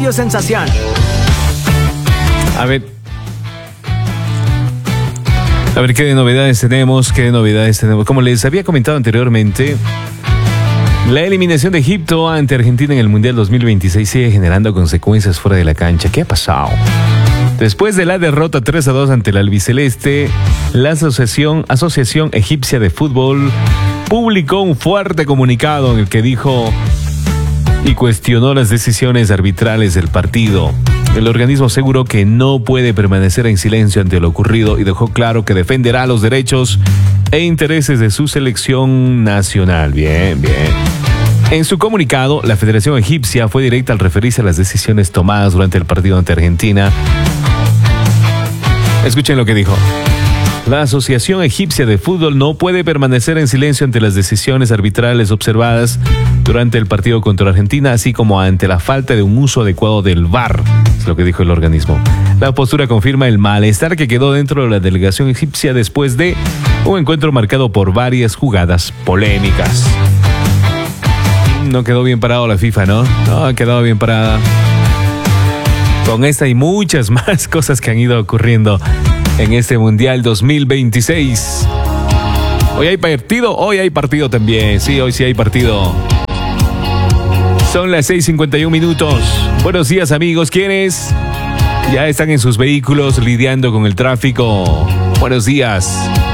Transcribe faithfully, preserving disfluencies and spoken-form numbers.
Sensación. A ver. A ver qué novedades tenemos, qué novedades tenemos. Como les había comentado anteriormente, la eliminación de Egipto ante Argentina en el Mundial dos mil veintiséis sigue generando consecuencias fuera de la cancha. ¿Qué ha pasado? Después de la derrota tres a dos ante el albiceleste, la Asociación, Asociación Egipcia de Fútbol publicó un fuerte comunicado en el que dijo y cuestionó las decisiones arbitrales del partido. El organismo aseguró que no puede permanecer en silencio ante lo ocurrido y dejó claro que defenderá los derechos e intereses de su selección nacional. Bien, bien. En su comunicado, la Federación Egipcia fue directa al referirse a las decisiones tomadas durante el partido ante Argentina. Escuchen lo que dijo. La Asociación Egipcia de Fútbol no puede permanecer en silencio ante las decisiones arbitrales observadas durante el partido contra Argentina, así como ante la falta de un uso adecuado del V A R, es lo que dijo el organismo. La postura confirma el malestar que quedó dentro de la delegación egipcia después de un encuentro marcado por varias jugadas polémicas. No quedó bien parado la FIFA, ¿no? No ha quedado bien parada. Con esta y muchas más cosas que han ido ocurriendo en este Mundial dos mil veintiséis. Hoy hay partido, hoy hay partido también. Sí, hoy sí hay partido. Son las seis cincuenta y un minutos. Buenos días, amigos. ¿Quiénes ya están en sus vehículos lidiando con el tráfico? Buenos días.